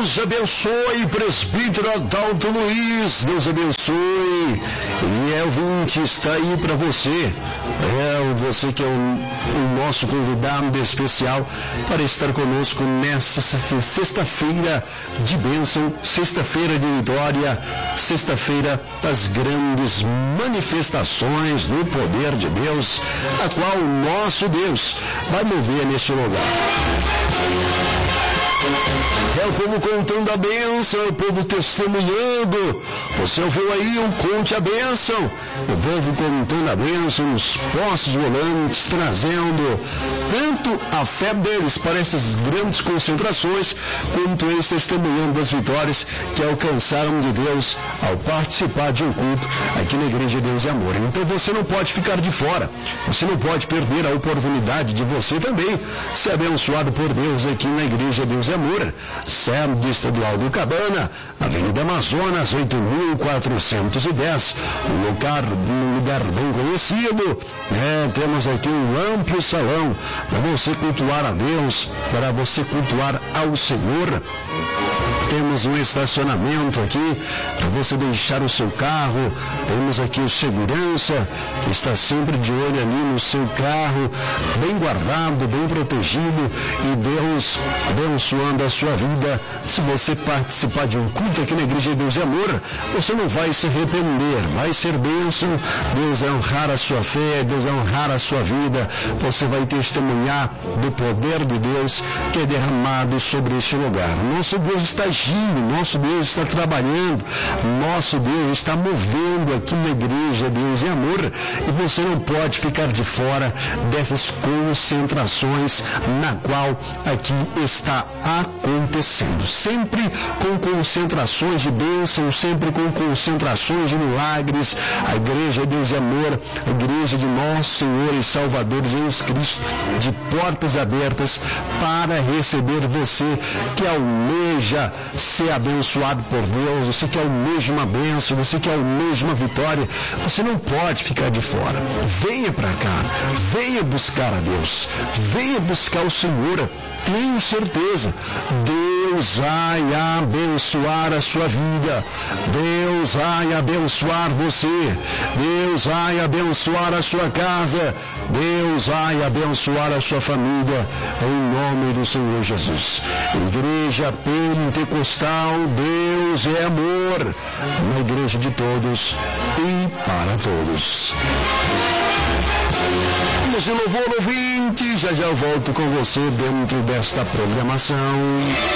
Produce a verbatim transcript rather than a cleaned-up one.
Deus abençoe, presbítero Adalto Luiz, Deus abençoe. E é ouvinte, está aí para você. É você que é o, o nosso convidado especial para estar conosco nessa sexta-feira de bênção, sexta-feira de vitória, sexta-feira das grandes manifestações do poder de Deus, a qual o nosso Deus vai mover neste lugar. É o povo contando a bênção, é o povo testemunhando. Você ouviu aí o Conte a Bênção? O povo contando a bênção nos postos volantes, trazendo tanto a fé deles para essas grandes concentrações, quanto eles testemunhando das vitórias que alcançaram de Deus ao participar de um culto aqui na Igreja Deus e Amor. Então você não pode ficar de fora, você não pode perder a oportunidade de você também ser abençoado por Deus aqui na Igreja Deus e Amor. Sede Estadual do Cabana, Avenida Amazonas, oito mil quatrocentos e dez, um lugar, um lugar bem conhecido. É, temos aqui um amplo salão para você cultuar a Deus, para você cultuar ao Senhor. Temos um estacionamento aqui para você deixar o seu carro. Temos aqui o segurança que está sempre de olho ali no seu carro, bem guardado, bem protegido, e Deus abençoando a sua vida. Se você participar de um culto aqui na Igreja de Deus e Amor, você não vai se arrepender, vai ser bênção. Deus vai honrar a sua fé, Deus vai honrar a sua vida. Você vai testemunhar do poder de Deus que é derramado sobre este lugar. Nosso Deus está agindo, nosso Deus está trabalhando, nosso Deus está movendo aqui na Igreja Deus e Amor, e você não pode ficar de fora dessas concentrações na qual aqui está acontecendo, sempre com concentrações de bênção, sempre com concentrações de milagres. A Igreja Deus e Amor, a Igreja de nosso Senhor e Salvador Jesus Cristo, de portas abertas para receber você que almeja ser abençoado por Deus, você que almeja uma bênção, você que almeja uma vitória. Você não pode ficar de fora. Venha para cá, venha buscar a Deus, venha buscar o Senhor. Tenho certeza, Deus vai abençoar a sua vida, Deus vai abençoar você, Deus vai abençoar a sua casa, Deus vai abençoar a sua família, em nome do Senhor Jesus. Igreja Pentecostal, Deus é amor, uma igreja de todos e para todos. Vamos de louvor, ouvinte, já já eu volto com você dentro desta programação.